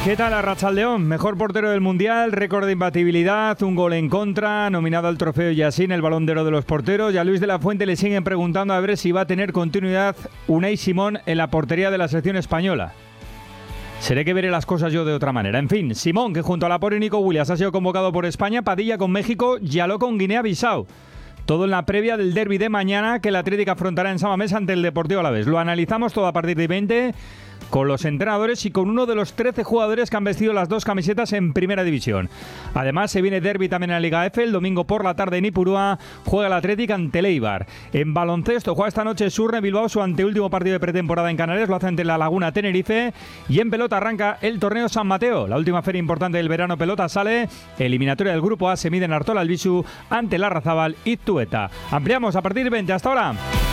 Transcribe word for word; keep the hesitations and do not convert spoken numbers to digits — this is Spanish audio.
¿Qué tal Arratsaldeón? Mejor portero del Mundial, récord de imbatibilidad, un gol en contra, nominado al trofeo Yassin, el Balón de Oro de los porteros. Y a Luis de la Fuente le siguen preguntando a ver si va a tener continuidad Unai Simón en la portería de la selección española. Seré que veré las cosas yo de otra manera. En fin, Simón, que junto a Laporte y Nico Williams ha sido convocado por España, Padilla con México, Yaló con Guinea-Bissau. Todo en la previa del derbi de mañana que el Atlético afrontará en San Mamés ante el Deportivo Alavés. Lo analizamos todo a partir de veinte con los entrenadores y con uno de los trece jugadores que han vestido las dos camisetas en Primera División. Además, se viene derbi también en la Liga F. El domingo por la tarde en Ipurúa juega el Atlético ante el Eibar. En baloncesto juega esta noche Surne Bilbao su anteúltimo partido de pretemporada en Canarias. Lo hace ante la Laguna Tenerife. Y en pelota arranca el torneo San Mateo. La última feria importante del verano pelota sale. Eliminatoria del Grupo A se mide en Artola Albisu ante Larrazábal y Tueta. Ampliamos a partir de veinte. Hasta ahora.